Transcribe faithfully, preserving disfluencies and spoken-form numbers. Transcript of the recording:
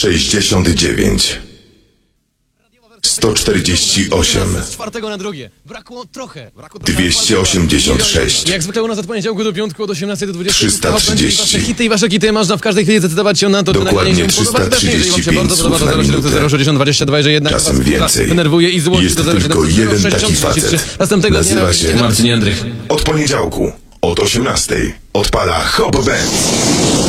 sześćdziesiąt dziewięć, sto czterdzieści osiem, Z czwartego na drugie. Brakło trochę. Brakło dwieście osiemdziesiąt sześć, Jak zwykle u nas od poniedziałku do piątku od osiemnastej do dwudziestej. trzysta trzydzieści. Wasze hity i wasze hity można w każdej chwili zdecydować się na to, czy Dokładnie nagranie się podoba. trzysta Jeżeli wam się trzydzieści bardzo pięć podoba, słów to na zero siedem minutę. sześćdziesiąt dwadzieścia dwa, że jednak Czasem was więcej. denerwuje i złości. Jest do zero siedem tylko jeden taki sześćdziesiąt facet. Następnego dnia Nazywa się Marcin Marcin Jędrych. Od poniedziałku, od osiemnastej odpala Hop Band.